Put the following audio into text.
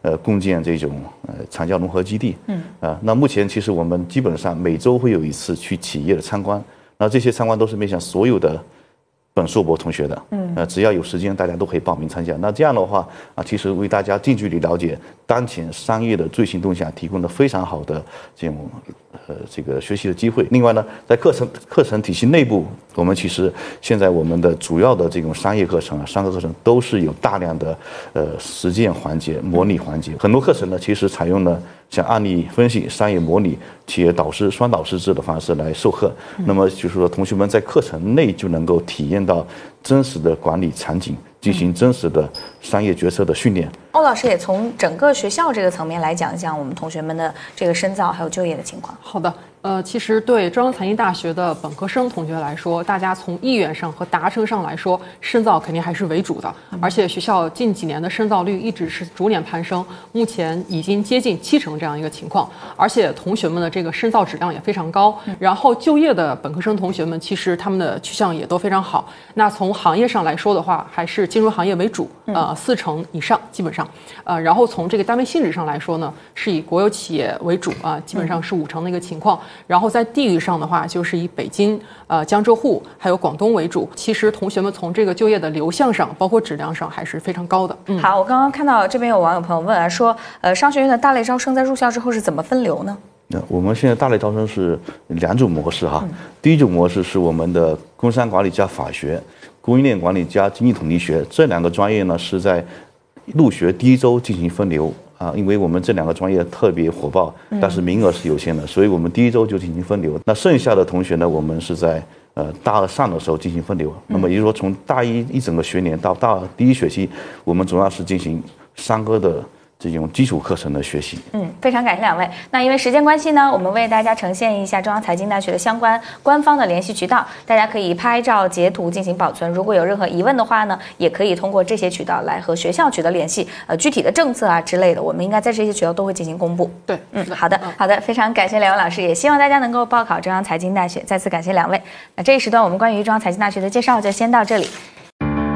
共建这种产教融合基地。那目前其实我们基本上每周会有一次去企业的参观，那这些参观都是面向所有的本硕博同学的，只要有时间，大家都可以报名参加。那这样的话其实为大家近距离了解当前商业的最新动向，提供了非常好的这个学习的机会。另外呢，在课程体系内部，我们其实现在我们的主要的这种商业课程商科课程都是有大量的实践环节、模拟环节。很多课程呢，其实采用了像案例分析、商业模拟、企业导师、双导师制的方式来授课。那么就是说，同学们在课程内就能够体验到真实的管理场景，进行真实的商业决策的训练。 欧老师也从整个学校这个层面来讲一讲我们同学们的这个深造还有就业的情况。 好的。其实对中央财经大学的本科生同学来说，大家从意愿上和达成上来说，深造肯定还是为主的。而且学校近几年的深造率一直是逐年攀升，目前已经接近70%这样一个情况。而且同学们的这个深造质量也非常高。然后就业的本科生同学们，其实他们的趋向也都非常好。那从行业上来说的话，还是金融行业为主，40%以上基本上。然后从这个单位性质上来说呢，是以国有企业为主基本上是50%的一个情况。然后在地域上的话，就是以北京、江浙沪还有广东为主。其实同学们从这个就业的流向上，包括质量上，还是非常高的。 好，我刚刚看到这边有网友朋友问说，商学院的大类招生在入校之后是怎么分流呢？ 我们现在大类招生是2种模式哈。第一种模式是我们的工商管理加法学、供应链管理加经济统计学这2个专业呢是在入学第1周进行分流。因为我们这2个专业特别火爆，但是名额是有限的，所以我们第1周就进行分流。那剩下的同学呢，我们是在大2上的时候进行分流。那么也就是说，从大1一整个学年到大2第1学期，我们主要是进行商科的这种基础课程的学习。 非常感谢2位。那因为时间关系呢，我们为大家呈现一下中央财经大学的相关官方的联系渠道，大家可以拍照截图进行保存。如果有任何疑问的话呢，也可以通过这些渠道来和学校取得联系。具体的政策之类的，我们应该在这些渠道都会进行公布。 对， 好的，非常感谢2位老师，也希望大家能够报考中央财经大学。再次感谢2位。那这一时段我们关于中央财经大学的介绍就先到这里。